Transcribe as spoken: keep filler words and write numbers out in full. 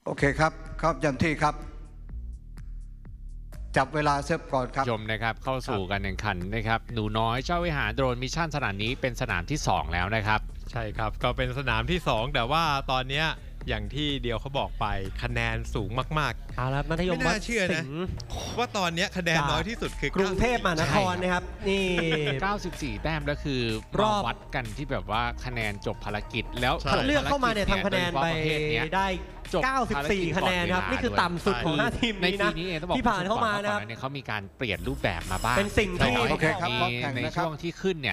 โอเคครับครับยันที่ครับจับเวลาเซฟก่อนครับชมนะครับเข้าสู่การแข่งขันนะครับหนูน้อยเจ้าวิหารโดรนมิชชั่นสนามนี้เป็นสนามที่สองแล้วนะครับใช่ครับก็เป็นสนามที่สองแต่ว่าตอนเนี้ยอย่างที่เดียวเขาบอกไปคะแนนสูงมากๆเอาละมัธยมไม่น่าเชื่อนะสิงห์ว่าตอนเนี้ยคะแนนน้อยที่สุดคือกรุงเทพมหานครนะครับนี่เก้าสิบสี่แต้มแล้วคือรรออบ วัดกันที่แบบว่าคะแนนจบภารกิจแล้วใช่คัดเลือกเข้ามาเนี่ยทำคะแนนไปโดยเฉพาะประเภทเนี้ยได้จบเก้าสิบสี่ คะแนนครับภารกิจก่อนเวลานี่คือต่ำสุดของห้าทีมในนี้ปีนะนี้เองต้องบอกที่ผ่านเข้ามานะครับก่อหน้เนี่ยเขามีการเปลี่ยนรูปแบบมาบ้างเป็นสิ่งที่แต่ว่าโอเคครับมีพร้อมแข่งในนะครับช่วงที่ขึ้นเนี่ย